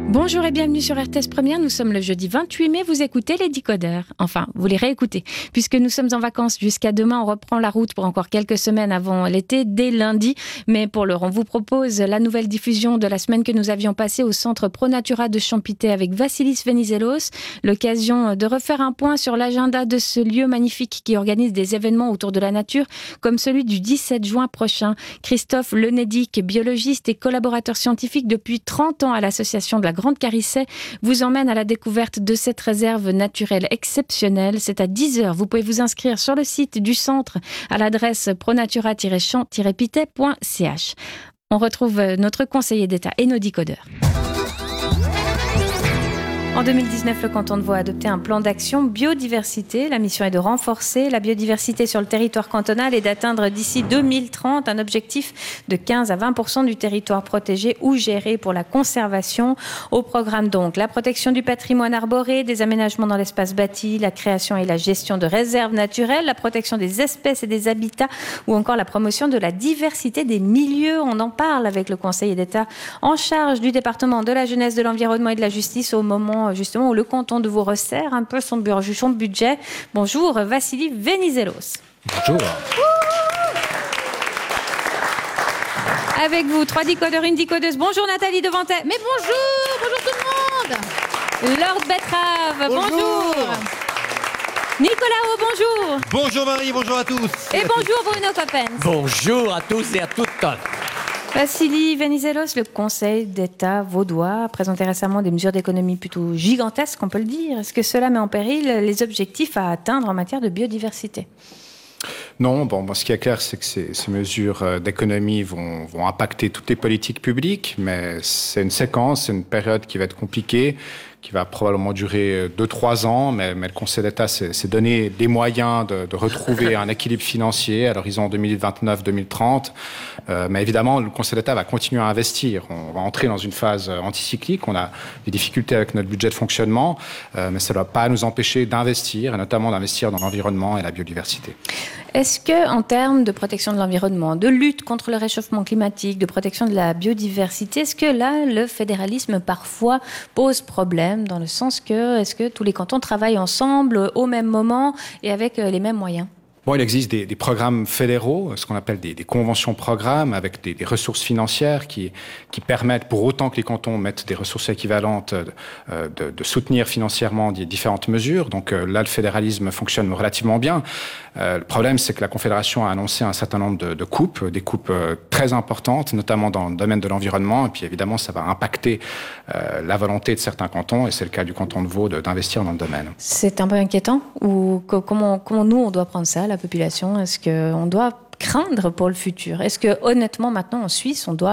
Bonjour et bienvenue sur RTS Première. Nous sommes le jeudi 28 mai. Vous écoutez les Décodeurs. Enfin, vous les réécoutez. Puisque nous sommes en vacances jusqu'à demain, on reprend la route pour encore quelques semaines avant l'été, dès lundi. Mais pour l'heure, on vous propose la nouvelle diffusion de la semaine que nous avions passée au centre ProNatura de Champité avec Vassilis Venizelos. L'occasion de refaire un point sur l'agenda de ce lieu magnifique qui organise des événements autour de la nature, comme celui du 17 juin prochain. Christophe Lenedic, biologiste et collaborateur scientifique depuis 30 ans à l'association de la Grande Carissait, vous emmène à la découverte de cette réserve naturelle exceptionnelle. C'est à 10h. Vous pouvez vous inscrire sur le site du centre à l'adresse pronatura-champ-pitet.ch. On retrouve notre conseiller d'État et nos décodeurs. En 2019, le canton de Vaud a adopté un plan d'action biodiversité. La mission est de renforcer la biodiversité sur le territoire cantonal et d'atteindre d'ici 2030 un objectif de 15 à 20% du territoire protégé ou géré pour la conservation. Au programme donc la protection du patrimoine arboré, des aménagements dans l'espace bâti, la création et la gestion de réserves naturelles, la protection des espèces et des habitats ou encore la promotion de la diversité des milieux. On en parle avec le conseiller d'État en charge du département de la jeunesse, de l'environnement et de la justice au moment justement où le canton de Vaud resserre un peu son budget. Bonjour Vassilis Venizelos. Bonjour. Avec vous, 3 décodeurs, une décodeuse. Bonjour Nathalie Devantet. Mais bonjour tout le monde. Lord Betrave, bonjour. Nicolas O, bonjour. Bonjour Marie, bonjour à tous. Et bonjour Bruno Coppens. Bonjour à tous et à toutes. Vassilis Venizelos, le Conseil d'État vaudois a présenté récemment des mesures d'économie plutôt gigantesques, on peut le dire. Est-ce que cela met en péril les objectifs à atteindre en matière de biodiversité ? Non, ce qui est clair, c'est que ces mesures d'économie vont impacter toutes les politiques publiques, mais c'est une séquence, c'est une période qui va être compliquée, qui va probablement durer 2-3 ans, mais le Conseil d'État s'est donné des moyens de retrouver un équilibre financier à l'horizon 2029-2030. Mais évidemment, le Conseil d'État va continuer à investir. On va entrer dans une phase anticyclique. On a des difficultés avec notre budget de fonctionnement, mais ça ne doit pas nous empêcher d'investir, et notamment d'investir dans l'environnement et la biodiversité. Est-ce que, en termes de protection de l'environnement, de lutte contre le réchauffement climatique, de protection de la biodiversité, est-ce que là, le fédéralisme parfois pose problème dans le sens que, est-ce que tous les cantons travaillent ensemble au même moment et avec les mêmes moyens ? Il existe des programmes fédéraux, ce qu'on appelle des conventions programmes, avec des ressources financières qui permettent, pour autant que les cantons mettent des ressources équivalentes, de soutenir financièrement des différentes mesures. Donc là, le fédéralisme fonctionne relativement bien. Le problème, c'est que la Confédération a annoncé un certain nombre de coupes, des coupes très importantes, notamment dans le domaine de l'environnement. Et puis évidemment, ça va impacter la volonté de certains cantons, et c'est le cas du canton de Vaud, d'investir dans le domaine. C'est un peu inquiétant, ou comment nous, on doit prendre ça, la population? Est-ce qu'on doit craindre pour le futur? Est-ce que honnêtement, maintenant, en Suisse, on doit